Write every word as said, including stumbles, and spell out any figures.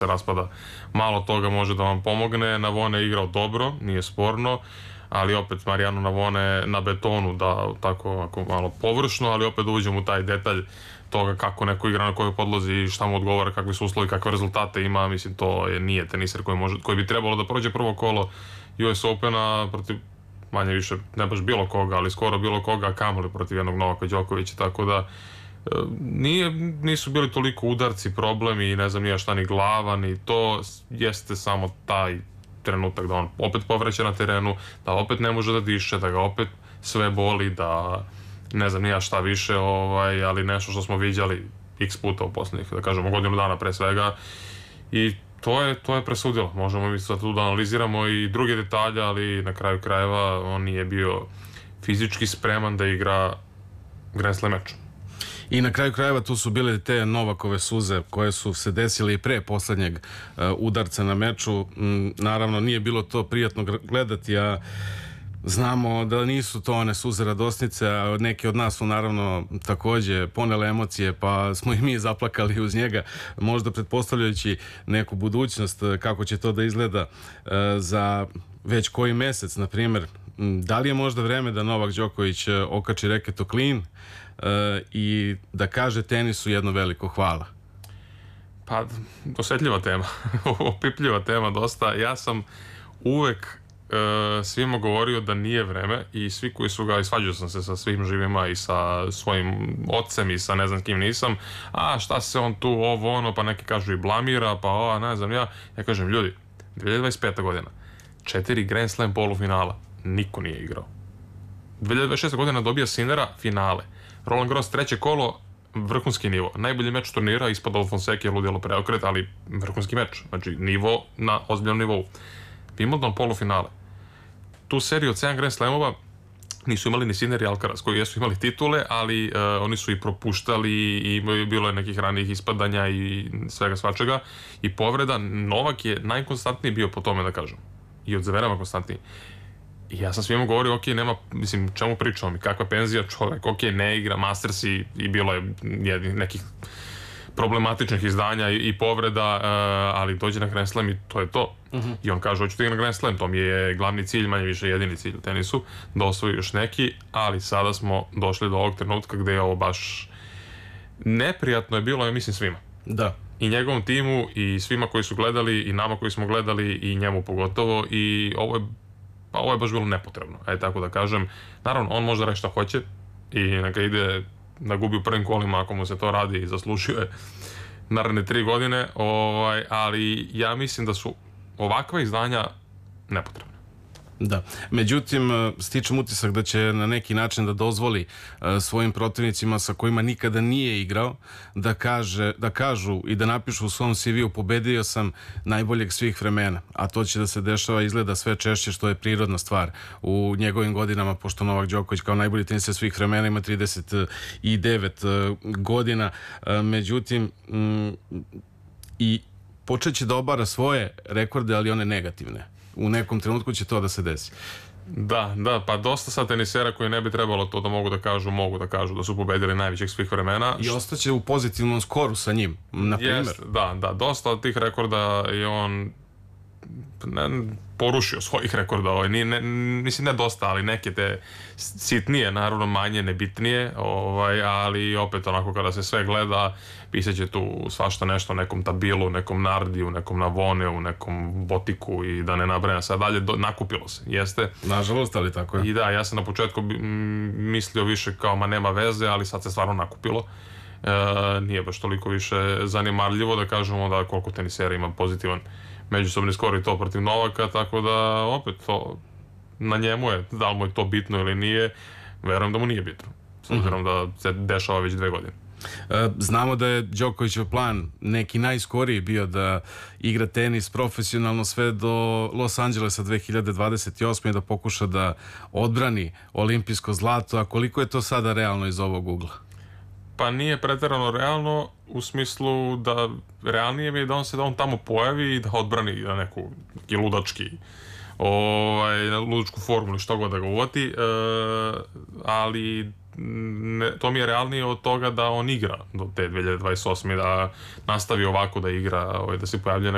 se raspada. Malo toga može da vam pomogne. Navone je igrao dobro, nije sporno, ali opet Mariano Navone na betonu, da tako ako malo površno, ali opet da uđem u taj detalj toga kako neko igra na kojoj podlozi i šta mu odgovara, kakvi su uslovi, kakve rezultate ima, mislim to je, nije teniser koji, može, koji bi trebalo da prođe prvo kolo U S Opena protiv manje više, ne baš bilo koga, ali skoro bilo koga, a kamoli protiv jednog Novaka Đokovića, tako da nije, nisu bili toliko udarci, problemi, ne znam nije šta, ni glava, ni to, jeste samo taj trenutak da on opet povraća na terenu, da opet ne može da diše, da ga opet sve boli, da ne znam nija šta više, ovaj, ali nešto što smo viđali x puta u poslednjih, da kažemo, godinu dana pre svega, i to je, to je presudilo. Možemo mi sad tu da analiziramo i druge detalje, ali na kraju krajeva on nije bio fizički spreman da igra Grand Slam meč. I na kraju krajeva tu su bile te Novakove suze koje su se desile i pre poslednjeg uh, udarca na meču. Mm, naravno nije bilo to prijatno gledati, a znamo da nisu to one suze radosnice, a neki od nas su naravno takođe ponele emocije, pa smo i mi zaplakali uz njega, možda pretpostavljajući neku budućnost, kako će to da izgleda uh, za već koji mesec, na primjer. Da li je možda vreme da Novak Đoković okači reket o klin uh, i da kaže tenisu jedno veliko hvala? Pa, osetljiva tema, opipljiva tema dosta. Ja sam uvek uh, svima govorio da nije vreme i svi koji su ga, i svađao sam se sa svim živima i sa svojim ocem i sa ne znam kim nisam, a šta se on tu, ovo ono, pa neki kažu i blamira, pa ova, ne znam ja. Ja kažem, ljudi, dve hiljade dvadeset peta godina, četiri Grand Slam polufinala, niko nije igrao. dve hiljade dvadeset šesta godina dobija Sinera finale. Roland Garros treće kolo, vrhunski nivo. Najbolji meč turnira, ispada od Fonseke, ludilo preokret, ali vrhunski meč. Znači, nivo na ozbiljnom nivou. Wimbledon polufinale. Tu seriju od sedam Grand Slamova nisu imali ni Sinner i Alcaraz, koji jesu imali titule, ali uh, oni su i propuštali i bilo je nekih ranijih ispadanja i svega svačega i povreda. Novak je najkonstantniji bio po tome, da kažem. I od Zverava konstantniji. I ja sam svima govorio, ok, nema, mislim, čemu pričamo mi, kakva penzija, čovek, ok, ne igra, Masters i, i bilo je jednih nekih problematičnih izdanja i, i povreda, uh, ali dođe na Grand Slam i to je to. Uh-huh. I on kaže, hoću da igram na Grand Slam, to mi je glavni cilj, manje više jedini cilj u tenisu, da osvoji još neki, ali sada smo došli do ovog trenutka gde je ovo baš neprijatno je bilo, ja mislim, svima. Da. I njegovom timu i svima koji su gledali i nama koji smo gledali i njemu pogotovo, i ovo je pa ovo je baš bilo nepotrebno, aj tako da kažem. Naravno, on može da reći šta hoće i neka ide da gubi u prvim kolima ako mu se to radi i zaslužio je naredne tri godine, ovaj, ali ja mislim da su ovakva izdanja nepotrebna. Da, međutim stičem utisak da će na neki način da dozvoli uh, svojim protivnicima sa kojima nikada nije igrao da, kaže, da kažu i da napišu u svom C V-u pobedio sam najboljeg svih vremena, a to će da se dešava izgleda sve češće, što je prirodna stvar u njegovim godinama, pošto Novak Đoković kao najbolji teniser svih vremena ima trideset devet uh, godina, uh, međutim um, i počet će da obara svoje rekorde, ali one negativne. U nekom trenutku će to da se desi. Da, da, pa dosta sad tenisera koji ne bi trebalo to da mogu da kažu, mogu da kažu da su pobedili najvećeg svih vremena. I ostaće u pozitivnom skoru sa njim, na primjer. Jest, da, da, dosta od tih rekorda je on ne, porušio svojih rekorda, ovaj, nije, ne, mislim ne dosta, ali neke te sitnije, naravno manje, nebitnije, ovaj, ali opet onako kada se sve gleda, pisat će tu svašta nešto, nekom Tabilu, nekom Nardiju, nekom Navoneu, nekom Botiku i da ne nabrajam sad dalje, do, nakupilo se, jeste. Nažalost, ali tako je. I da, ja sam na početku mislio više kao ma nema veze, ali sad se stvarno nakupilo. E, nije baš toliko više zanimarljivo da kažemo da koliko tenisera ima pozitivan međusobni skor i to protiv Novaka, tako da opet to na njemu je, da li mu je to bitno ili nije, verujem da mu nije bitno, s obzirom da se dešava već dve godine. Znamo da je Đokovićev plan neki najskoriji bio da igra tenis profesionalno sve do Los Angelesa dve hiljade dvadeset osme i da pokuša da odbrani olimpijsko zlato, a koliko je to sada realno iz ovog ugla? Pa nije preterano realno u smislu da realnije mi je da on se da on tamo pojavi i da odbrani na neku neki ludački ovaj, na ludačku formulu, što god da ga uvati, e, ali ne, to mi je realnije od toga da on igra do te dve hiljade dvadeset osme da nastavi ovako da igra, ovaj, da se pojavlja